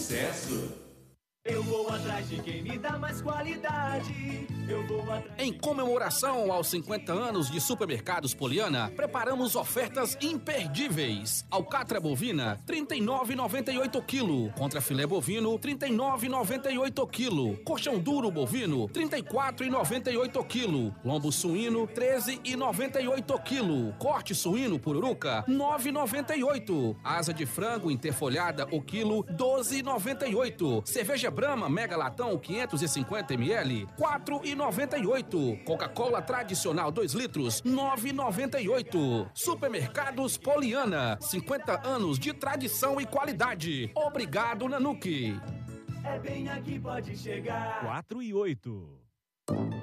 sucesso. Eu vou atrás de quem me dá mais qualidade. Eu vou atrás. Em comemoração aos 50 anos de Supermercados Poliana, preparamos ofertas imperdíveis. Alcatra bovina, R$ 39,98 kg. Contra filé bovino, R$ 39,98 kg. Colchão duro bovino, R$ 34,98 kg. Lombo suíno, R$ 13,98 kg. Corte suíno pururuca, R$ 9,98. Asa de frango interfolhada o quilo, R$ 12,98. Cerveja Brahma Mega Latão 550 ml, R$ 4,98. Coca-Cola tradicional 2 litros, R$ 9,98. Supermercados Poliana, 50 anos de tradição e qualidade. Obrigado, Nanuque. É bem aqui, pode chegar. 4 e 8.